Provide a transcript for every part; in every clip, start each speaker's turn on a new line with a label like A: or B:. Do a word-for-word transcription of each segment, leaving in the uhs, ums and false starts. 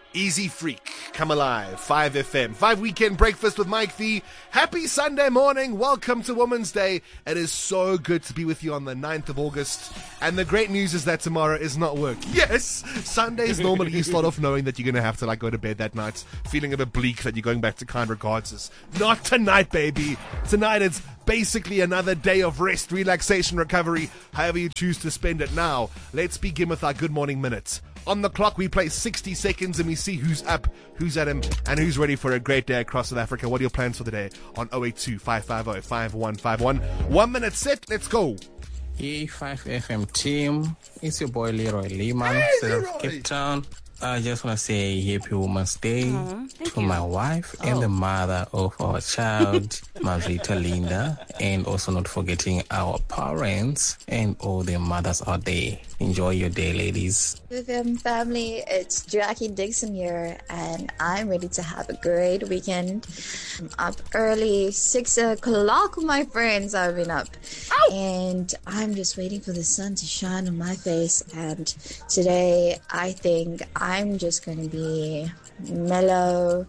A: Easy Freak, Come Alive, five F M, five Weekend Breakfast with Mike V. Happy Sunday morning. Welcome to Women's Day. It is so good to be with you on the ninth of August. And the great news is that tomorrow is not work. Yes, Sundays normally you start off knowing that you're going to have to like go to bed that night, feeling a bit bleak that you're going back to kind regards. Not tonight, baby. Tonight it's basically another day of rest, relaxation, recovery, however you choose to spend it. Now, let's begin with our Good Morning Minute. On the clock, we play sixty seconds and we see who's up, who's at him, and who's ready for a great day across South Africa. What are your plans for the day on oh eight two, five five zero, five one five one? One minute set, let's go.
B: Hey, five F M team, it's your boy Leroy Lehman,
A: Hey,
B: South
A: Leroy.
B: Cape Town. I just want to say happy Women's Day
C: Aww,
B: to my wife and the mother of our child, Marita Linda, and also not forgetting our parents and all the mothers out there. Enjoy your day, ladies.
D: F M family, it's Jackie Dixon here, and I'm ready to have a great weekend. I'm up early, six o'clock, my friends. I've been up,
A: Ow!
D: and I'm just waiting for the sun to shine on my face. And today, I think I'm just going to be mellow.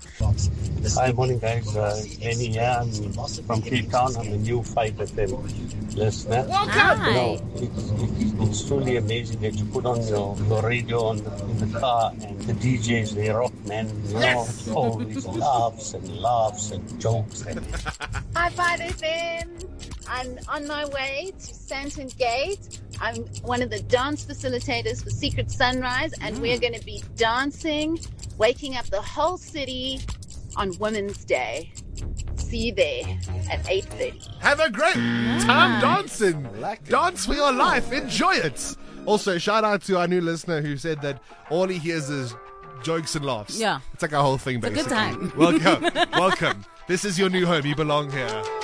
E: Hi, morning guys. Uh, Lenny here. I'm from Cape Town. I'm a new five F M listener.
A: Welcome.
E: You know, it's, it's, it's truly amazing that you put on your, your radio on the, in the car and the D Js, they rock, man. You know,
A: Yes.
E: it's always laughs and laughs and jokes. And
F: Hi, five F M. I'm on my way to Santon Gate. I'm one of the dance facilitators for Secret Sunrise, and we're going to be dancing, waking up the whole city on Women's Day. See you there at eight thirty.
A: Have a great time dancing. Dance for your life. Enjoy it. Also, shout out to our new listener who said that all he hears is jokes and laughs.
C: Yeah.
A: It's like our whole thing,
C: a
A: basically.
C: good time.
A: Welcome. Welcome. This is your new home. You belong here.